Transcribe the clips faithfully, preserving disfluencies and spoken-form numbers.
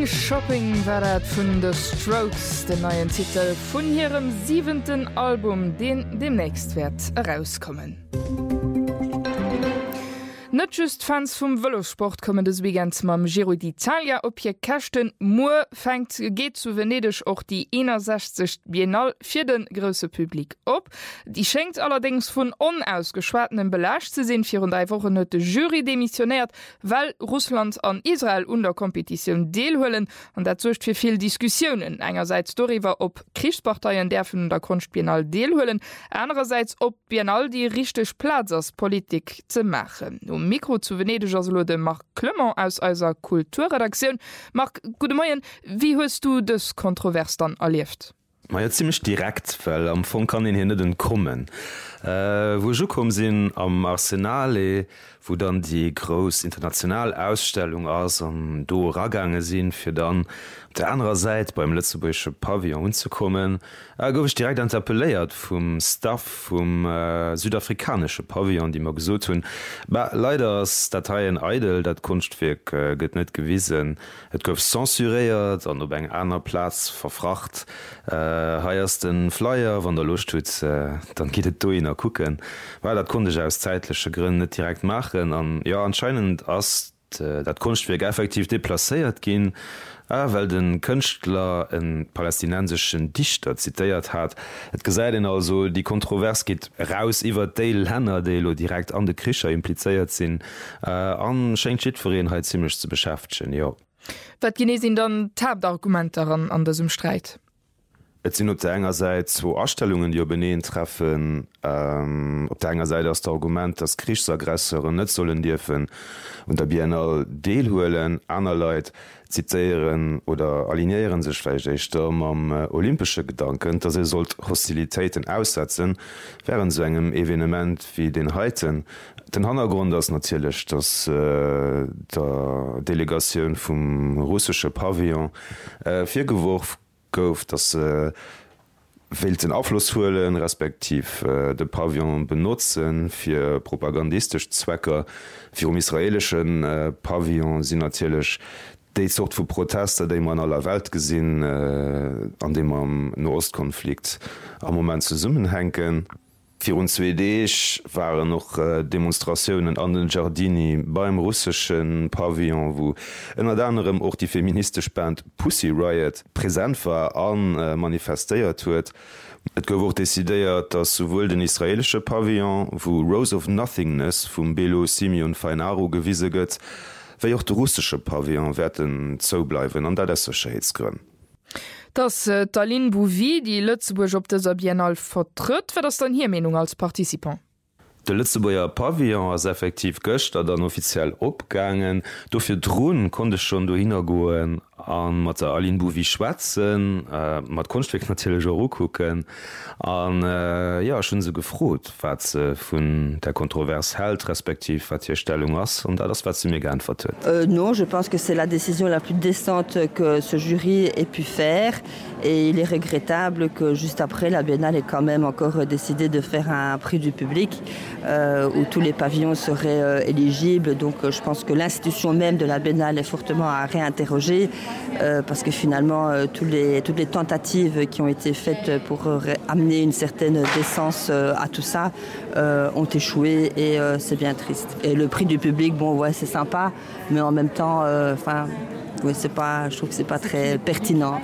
Free Shopping war dat vun The Strokes, den neuen Titel vun hirem siebenten Album, den demnächst werd herauskommen. Net just Fans vum Velosport kommen des Weekends mam Giro d'Italia op hier Kächten Moor fängt geht zu Venedig auch die einundsechzig Biennale für den grosse Publikum op. Die schenkt allerdings vun unausgeschwartenen Belag zu sehen vier und drei Wochen net de Jury demissioniert, weil Russland an Israel unter Kompetition deelhullen und dat sorgt für viel Diskussionen. Einerseits darüber, ob Kriegsparteien derfen der Kunstbiennale deelhullen, andererseits ob Biennale die richtig Platz als Politik zu machen. Um Mikro zu Venedig also de Marc Clement aus eiser Kulturredaktion. Marc, gute Morgen, wie hast du das Kontrovers dann erlebt? Ma ja ziemlich direkt, weil am Fond kann den hinne den kommen. Äh, wo jo kom sinn am Arsenale, wo dann die groß international Ausstellung ass an do ragange sinn fir dann der anderer Seite beim Lützeburgsche Pavillon unzukommen, äh, gouf ich direkt interpelléiert vum Staff vum äh, südafrikanische Pavillon, die mag so tun. Leider ass Dateien Eidel, dat Kunstwerk äh, gëtt net gewiesen. Et gouf censuréiert an op eng aner Platz verfracht. Äh, heierst den Flyer wann der Lucht huet, äh, dann geht et do innner kucken. Weil dat konnte ich aus zeitliche Gründe direkt machen. an ja anscheinend ass äh, dat Kunstwerk effektiv deplacéiert gin. Ah, weil den Künstler en palästinensischen Dichter zitiert hat. Et gesäit also die Kontrovers geht raus iwwer Dale Hanner, de direkt an de Krischer impliziert sinn, äh, an Schenkschitvereenheit ziemlich zu beschäftigen. Ja. Wat genesinn dann Tabdargumenten an diesem Streit? Et sinn op der enger Seite zwo Ausstellungen, die op beneen treffen, ähm, op der enger Seite as der Argument, dass Kriegsaggressoren net sollen dürfen und der Biennale deelhuelen, aner Leiit zitieren oder alignieren sech vielleicht am äh, olympische Gedanken, dass er sollt Hostilitäten aussetzen, während so engem Evenement wie den heiten. Den Hintergrund ist natürlich, dass äh, der Delegation vom russische Pavillon äh, vier geworfen gouf, dass äh, will den Aufschluss holen, respektiv äh, de Pavillon benutzen für propagandistisch Zwecke, für um israelischen äh, Pavillon sind natürlich die Sort von Proteste, die man in aller Welt gesehen, äh, an dem am Nahostkonflikt am Moment zusammenhängen. Für uns Schwedisch waren noch äh, Demonstrationen an den Giardini beim russischen Pavillon, wo unter anderem auch die feministische Band Pussy Riot präsent war an äh, manifestiert huet. Et gouf auch desideiert, dass sowohl den israelische Pavillon, wo Rose of Nothingness vom Belo Simeon Fainaro gewiese gëtt, wie auch der russische Pavillon werden zo bleiben an der Sicherheitsgrund. Dass äh, Tallinn Bouvi die Lützeburg op der Biennale vertritt, wer das dann hier Meinung als Partizipant? Der Lützeburger Pavillon ist effektiv göcht, dann offiziell opgangen. Dofir Drohnen konnte schon do hingoen an mat der Tallinn Bouvi schwätzen, äh, mat Kunstwerk natürlich auch gucken, an äh, ja schon so gefrot, wat ze vun der Kontrovers hält, respektiv wat hier Stellung ass und das wat sie mir gern vertönt. Euh, non, je pense que c'est la décision la plus décente que ce jury ait pu faire et il est regrettable que juste après la Biennale ait quand même encore décidé de faire un prix du public euh, où tous les pavillons seraient euh, éligibles. Donc euh, je pense que l'institution même de la Biennale est fortement à réinterroger. Euh, parce que finalement euh, tous les, toutes les tentatives qui ont été faites pour euh, amener une certaine décence euh, à tout ça euh, ont échoué et euh, c'est bien triste. Et le prix du public, bon ouais c'est sympa, mais en même temps, enfin, euh, ouais, c'est pas, je trouve que c'est pas très pertinent.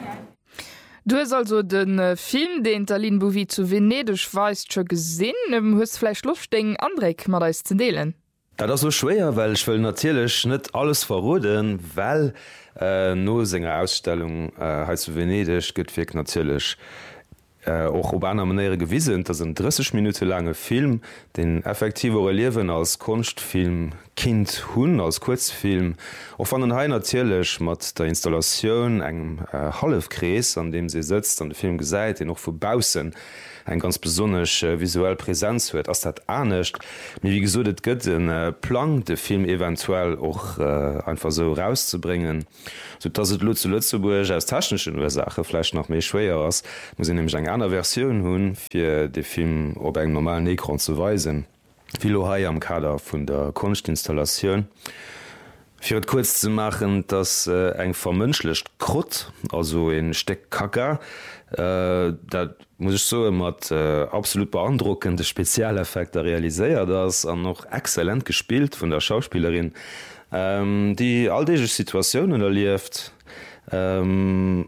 Du hast also den Film, den Tallinn Bouvi zu Venedig weist, schon gesehen. Du hast vielleicht Lust, den André mal da zu delen. Das ist so schwer, weil ich will natürlich nicht alles verroden, weil äh, no senger Ausstellung äh, zu Venedig geht wirklich natürlich äh, auch auf einer Maniere gewiesen. Das ist ein dreißig Minuten langer Film, den effektiv Leben als Kunstfilm Kind hun als Kurzfilm auch von den Hai natürlich mit der Installation einem äh, Halfkreis, an dem sie sitzt, an den Film gesagt, den auch verbausen. Ein ganz besonders äh, visuell Präsenz huet, ass dat anecht. Wie gesot et gëtt den äh, Plan de Film eventuell auch äh, einfach so rauszubringen, so dats et Lo zu Lützeburg aus taschenschen Ursache vielleicht noch méi schwéier ass, muss nämlich eng aner Version hunn fir de Film op eng normalen Ekran zu weisen. Wie hai am Kader vun der Kunstinstallation. Für kurz zu machen, dass äh, eng vermünschlecht Krut, also in Steckkaka, äh, da muss ich so immer äh, absolut beeindruckende Spezialeffekte realisieren, das an noch exzellent gespielt von der Schauspielerin, ähm, die all diese Situationen erlebt. Ähm,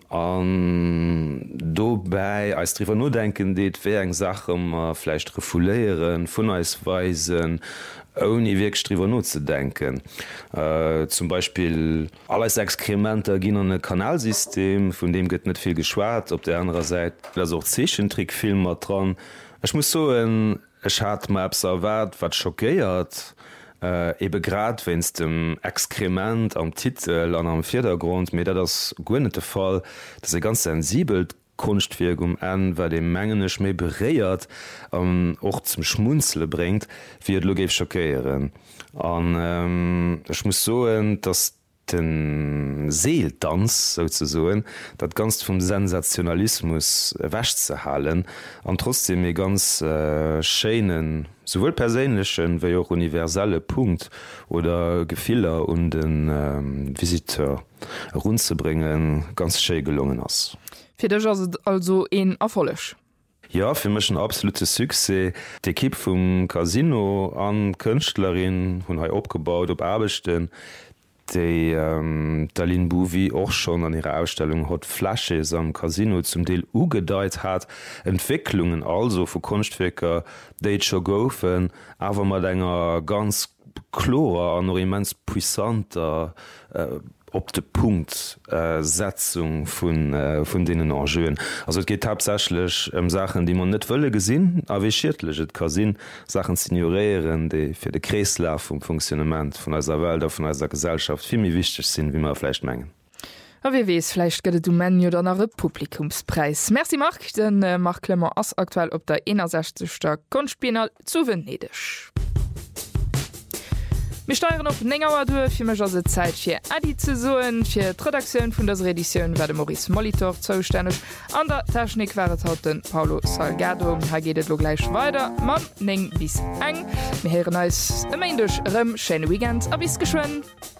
an dobei als drüber nur denken det wé eng Sache um vielleicht refuléieren, Funweisen oni Wegstriwer not zu denken. Äh, zum Beispiel alles Exkrementer gin an e Kanalsystem, von dem gëtt net viel geschwaart, op der anderen Seite das auch Zeschentrickfilmer dran. Ech muss so en Schadmaps erwart, wat schockéiert. Uh, ebe grad wenns dem Exkrement am Titel an am Vierdergrund, mir dat das gonnete Fall, dat se ganz sensibel Kunstwirk um en, wer de Mengenech méi beréiert an och um, zum Schmunzle bringt, wie et logief schockéieren. An ähm, ich muss soen, dass den Seeltanz sozusagen, dat ganz vom Sensationalismus wächt ze halen, an trotzdem e ganz äh, schönen, sowohl persönlichen wie auch universelle Punkt oder Gefehler und den ähm, Visiteur rundzubringen, ganz schön gelungen ist. Für dich ist es also ein Erfolg? Ja, für mich ein absolutes Succès. Die Equipe vom Casino an Künstlerin haben hier abgebaut, ob Arbeiten. Die ähm, Darlene Bouvi auch schon an ihrer Ausstellung hat Flashes am Casino zum Teil ugedeiht hat, Entwicklungen also für Kunstwerker, die schon goufen, aber mit einer ganz klarer und immens puissanter äh, op de Punkt äh, Setzung von, äh, von denen Enjeux. Also es geht tatsächlich um Sachen, die man nicht wolle gesinn, aber wie schiertlich es kann sein, Sachen zu ignorieren, die für den Kreislauf vom Funktionament von unserer Welt, von unserer Gesellschaft viel mehr wichtig sind, wie man vielleicht mengen. A wie wees vielleicht gëtt du Menü oder nach Publikumspreis. Merci Mark, den äh, Mark Klemmer ass aktuell op der eenundsechzigster Kunstbiennale zu Venedig. Wir steuern op Nengauer du fir meger se Zeit fir Adi ze soen, fir Redaktionun vun der Editionioun werde Maurice Molitor zoustännech. An der Technik wäret haut den Paulo Salgado, ha gehtt lo gleich weiter. Man neng bis eng. Me heieren als emmendech Rëm Schene Wigent a bis geschwen.